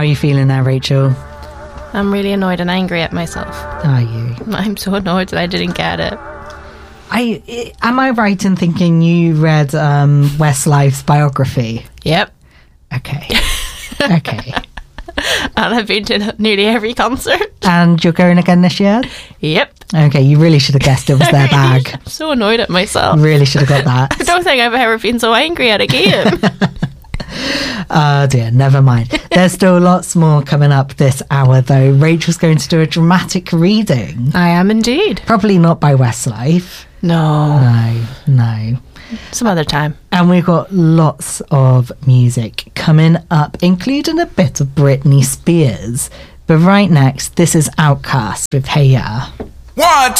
are you feeling there, Rachel? I'm really annoyed and angry at myself. Are you? I'm so annoyed that I didn't get it. Am I right in thinking you read Westlife's biography? Yep. Okay. Okay. And I've been to nearly every concert. And you're going again this year? Yep. Okay, you really should have guessed it was their bag. I'm so annoyed at myself. Really should have got that. I don't think I've ever been so angry at a game. Oh dear, never mind. There's still lots more coming up this hour though. Rachel's going to do a dramatic reading. I am indeed. Probably not by Westlife. No. No. Some other time. And we've got lots of music coming up, including a bit of Britney Spears. But right next, this is Outkast with Hey Ya. 1,